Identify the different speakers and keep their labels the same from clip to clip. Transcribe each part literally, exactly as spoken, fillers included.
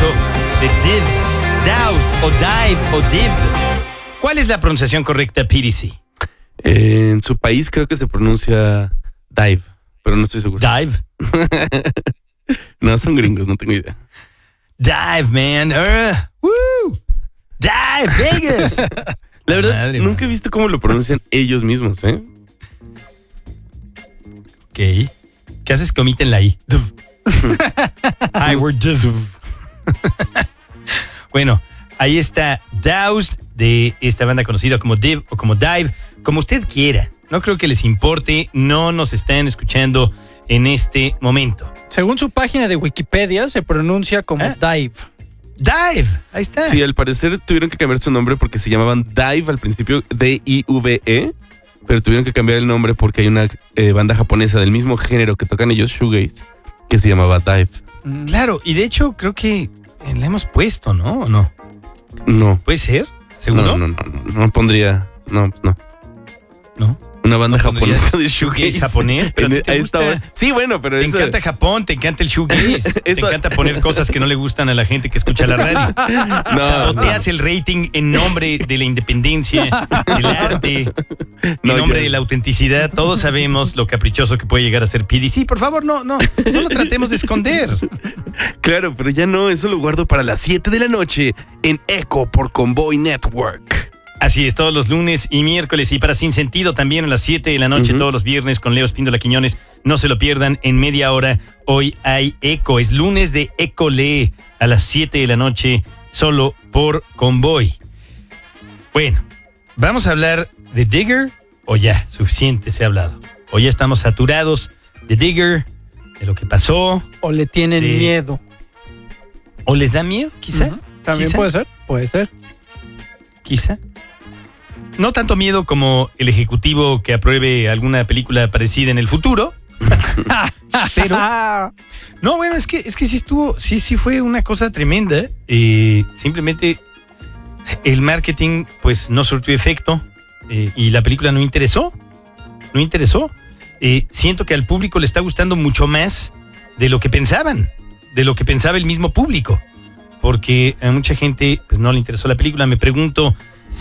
Speaker 1: hecho de Div, Doused o Dive o Div. ¿Cuál es la pronunciación correcta, P D C?
Speaker 2: Eh, en su país creo que se pronuncia dive, pero no estoy seguro.
Speaker 1: Dive.
Speaker 2: No, son gringos, no tengo idea.
Speaker 1: Dive, man. Uh, woo. Dive, Vegas.
Speaker 2: La verdad,
Speaker 1: Madre,
Speaker 2: nunca
Speaker 1: madre.
Speaker 2: he visto cómo lo pronuncian ellos mismos, ¿eh?
Speaker 1: Ok. ¿Qué haces que omiten la I? Hi, we're Div. Bueno, ahí está Doused de esta banda conocida como Div o como Dive, como usted quiera. No creo que les importe, no nos están escuchando en este momento.
Speaker 3: Según su página de Wikipedia, se pronuncia como
Speaker 1: ¿Eh?
Speaker 3: dive.
Speaker 1: Dive, ahí está.
Speaker 2: Sí, al parecer tuvieron que cambiar su nombre porque se llamaban Dive al principio, D I V E, pero tuvieron que cambiar el nombre porque hay una eh, banda japonesa del mismo género que tocan ellos, shoegaze, que se llamaba Dive.
Speaker 3: Mm.
Speaker 1: Claro, y de hecho creo que la hemos puesto, ¿no? ¿O no?
Speaker 2: No,
Speaker 1: ¿Puede ser? ¿Seguro?
Speaker 2: no, no, no, no, no pondría, no, pues no.
Speaker 1: ¿No?
Speaker 2: Una banda
Speaker 1: ¿No pondrías
Speaker 2: japonesa de shoegaze.
Speaker 1: shoegaze japonés? ¿Pero a ti te
Speaker 2: Ahí
Speaker 1: gusta?
Speaker 2: estaba. Sí, bueno, pero
Speaker 1: Te
Speaker 2: eso-
Speaker 1: encanta Japón, te encanta el shoegaze, te
Speaker 2: Eso-
Speaker 1: encanta poner cosas que no le gustan a la gente que escucha la radio.
Speaker 2: No,
Speaker 1: Saboteas el rating en nombre de la independencia, del arte, en
Speaker 2: No,
Speaker 1: nombre
Speaker 2: yo-
Speaker 1: de la autenticidad. Todos sabemos lo caprichoso que puede llegar a ser P D C. Por favor, no, no, no lo tratemos de esconder.
Speaker 2: Claro, pero ya no, eso lo guardo para las siete de la noche en Echo por Convoy Network.
Speaker 1: Así es, todos los lunes y miércoles y para Sin Sentido también a las siete de la noche,
Speaker 2: Ujú.
Speaker 1: todos los viernes con Leo Espíndola Quiñones. No se lo pierdan, en media hora hoy hay Eco. Es lunes de Eco Lee a las siete de la noche solo por Convoy. Bueno, vamos a hablar de Digger o ya, suficiente se ha hablado. O ya estamos saturados de Digger, de lo que pasó,
Speaker 3: O le tienen
Speaker 1: Sí.
Speaker 3: miedo.
Speaker 1: o les da miedo, quizá.
Speaker 3: Ujú. También
Speaker 1: Quizá.
Speaker 3: puede ser, puede ser.
Speaker 1: Quizá. No tanto miedo como el ejecutivo que apruebe alguna película parecida en el futuro. Pero
Speaker 3: Ah,
Speaker 1: no, bueno, es que es que sí estuvo, sí, sí fue una cosa tremenda. Eh, simplemente el marketing, pues, no surtió efecto eh, y la película no interesó. No interesó. Eh, siento que al público le está gustando mucho más de lo que pensaban, de lo que pensaba el mismo público. Porque a mucha gente pues, no le interesó la película. Me pregunto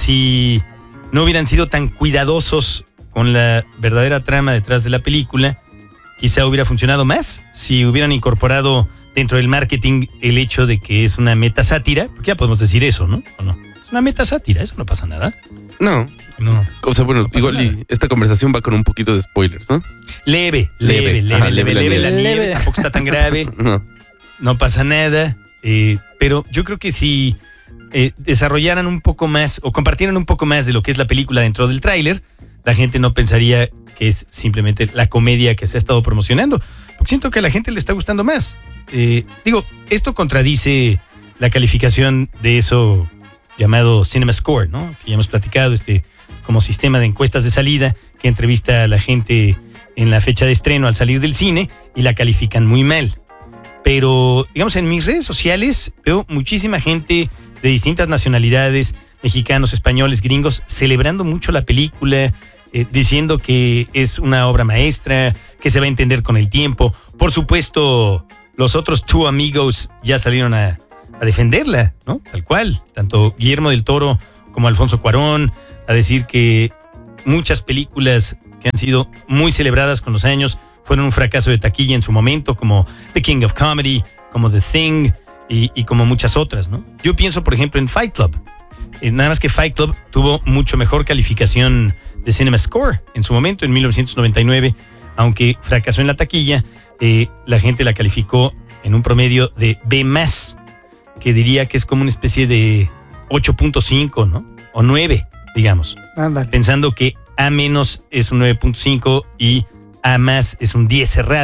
Speaker 1: si no hubieran sido tan cuidadosos con la verdadera trama detrás de la película, quizá hubiera funcionado más si hubieran incorporado dentro del marketing el hecho de que es una metasátira, porque ya podemos decir eso, ¿no? ¿O no? Es una metasátira, eso no pasa nada.
Speaker 2: No,
Speaker 1: No.
Speaker 2: o sea, bueno,
Speaker 1: No pasa
Speaker 2: igual
Speaker 1: nada.
Speaker 2: y esta conversación va con un poquito de spoilers, ¿no?
Speaker 1: Leve, leve,
Speaker 2: Leve.
Speaker 1: leve,
Speaker 2: Ajá,
Speaker 1: leve,
Speaker 2: leve
Speaker 1: leve,
Speaker 2: la
Speaker 1: la
Speaker 3: nieve.
Speaker 1: nieve,
Speaker 3: Leve.
Speaker 1: tampoco está tan grave,
Speaker 2: No.
Speaker 1: no pasa nada, eh, pero yo creo que si eh, desarrollaran un poco más o compartieran un poco más de lo que es la película dentro del tráiler, la gente no pensaría que es simplemente la comedia que se ha estado promocionando, porque siento que a la gente le está gustando más. Eh, digo, esto contradice la calificación de eso llamado Cinema Score, ¿no? Que ya hemos platicado, este como sistema de encuestas de salida que entrevista a la gente en la fecha de estreno al salir del cine y la califican muy mal. Pero, digamos, en mis redes sociales veo muchísima gente de distintas nacionalidades, mexicanos, españoles, gringos, celebrando mucho la película, eh, diciendo que es una obra maestra, que se va a entender con el tiempo. Por supuesto, los otros two amigos ya salieron a, a defenderla, ¿no? Tal cual. Tanto Guillermo del Toro como Alfonso Cuarón, a decir que muchas películas que han sido muy celebradas con los años fueron un fracaso de taquilla en su momento, como The King of Comedy, como The Thing y, y como muchas otras, ¿no? Yo pienso, por ejemplo, en Fight Club. Eh, nada más que Fight Club tuvo mucho mejor calificación de Cinema Score en su momento, en mil novecientos noventa y nueve, aunque fracasó en la taquilla, eh, la gente la calificó en un promedio de B más, que diría que es como una especie de ocho punto cinco, ¿no? O nueve, digamos.
Speaker 3: ándale.
Speaker 1: Pensando que A menos es un nueve punto cinco y A más es un diez cerrado.